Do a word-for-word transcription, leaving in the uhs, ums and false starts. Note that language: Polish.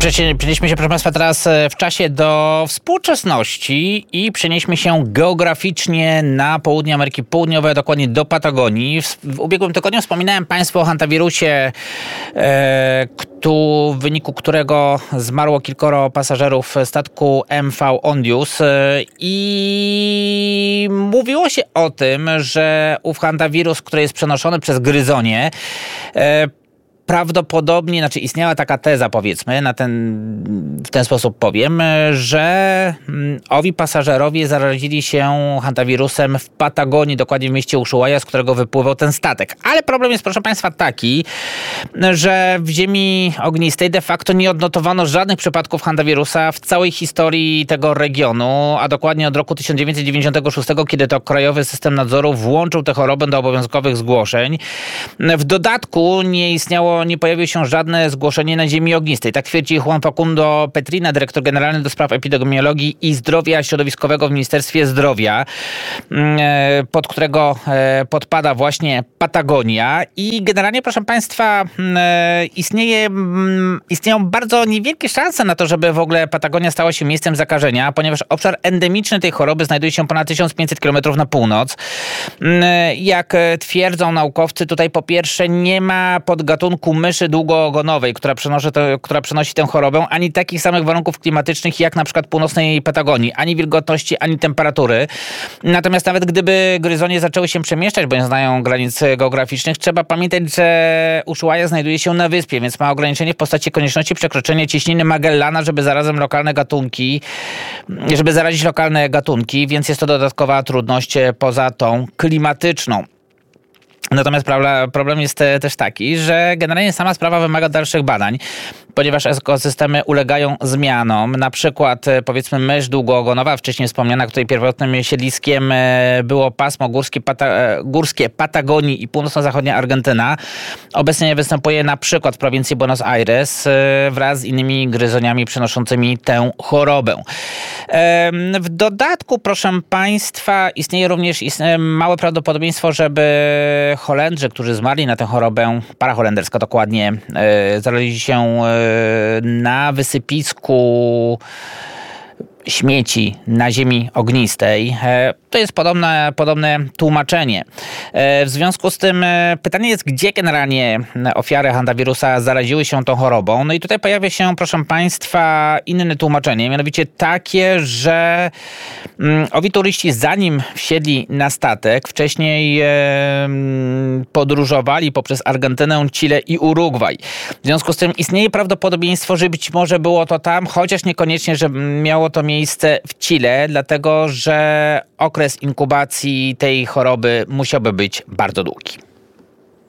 Przenieśmy się, proszę Państwa, teraz w czasie do współczesności i przenieśmy się geograficznie na południe Ameryki Południowej, dokładnie do Patagonii. W, w ubiegłym tygodniu wspominałem Państwu o hantawirusie, e, ktu, w wyniku którego zmarło kilkoro pasażerów statku M V Ondius e, i mówiło się o tym, że ów hantawirus, który jest przenoszony przez gryzonie, e, prawdopodobnie, znaczy istniała taka teza, powiedzmy, na ten, w ten sposób powiem, że owi pasażerowie zarazili się hantawirusem w Patagonii, dokładnie w mieście Ushuaia, z którego wypływał ten statek. Ale problem jest, proszę Państwa, taki, że w ziemi ognistej de facto nie odnotowano żadnych przypadków hantawirusa w całej historii tego regionu, a dokładnie od roku tysiąc dziewięćset dziewięćdziesiątego szóstego, kiedy to Krajowy System Nadzoru włączył tę chorobę do obowiązkowych zgłoszeń. W dodatku nie istniało nie pojawiło się żadne zgłoszenie na ziemi ognistej. Tak twierdzi Juan Facundo Petrina, dyrektor generalny do spraw epidemiologii i zdrowia środowiskowego w Ministerstwie Zdrowia, pod którego podpada właśnie Patagonia. I generalnie, proszę Państwa, istnieje, istnieją bardzo niewielkie szanse na to, żeby w ogóle Patagonia stała się miejscem zakażenia, ponieważ obszar endemiczny tej choroby znajduje się ponad tysiąc pięćset kilometrów na północ. Jak twierdzą naukowcy, tutaj po pierwsze nie ma podgatunku myszy długoogonowej, która przenosi, to, która przenosi tę chorobę, ani takich samych warunków klimatycznych jak na przykład północnej Patagonii, ani wilgotności, ani temperatury. Natomiast nawet gdyby gryzonie zaczęły się przemieszczać, bo nie znają granic geograficznych, trzeba pamiętać, że Ushuaia znajduje się na wyspie, więc ma ograniczenie w postaci konieczności przekroczenia cieśniny Magellana, żeby zarazem lokalne gatunki, żeby zarazić lokalne gatunki, więc jest to dodatkowa trudność poza tą klimatyczną. Natomiast problem jest też taki, że generalnie sama sprawa wymaga dalszych badań, ponieważ ekosystemy ulegają zmianom. Na przykład, powiedzmy, mysz długoogonowa, wcześniej wspomniana, której pierwotnym siedliskiem było pasmo górskie, Pata- górskie Patagonii i północno-zachodnia Argentyna, obecnie występuje na przykład w prowincji Buenos Aires wraz z innymi gryzoniami przenoszącymi tę chorobę. W dodatku, proszę Państwa, istnieje również istnieje małe prawdopodobieństwo, żeby Holendrzy, którzy zmarli na tę chorobę, para holenderska dokładnie, zarazili się na wysypisku śmieci na ziemi ognistej. To jest podobne, podobne tłumaczenie. W związku z tym pytanie jest, gdzie generalnie ofiary hantawirusa zaraziły się tą chorobą. No i tutaj pojawia się, proszę Państwa, inne tłumaczenie, mianowicie takie, że owi turyści, zanim wsiedli na statek, wcześniej podróżowali poprzez Argentynę, Chile i Urugwaj. W związku z tym istnieje prawdopodobieństwo, że być może było to tam, chociaż niekoniecznie, że miało to miejsce w Chile, dlatego że okres inkubacji tej choroby musiałby być bardzo długi.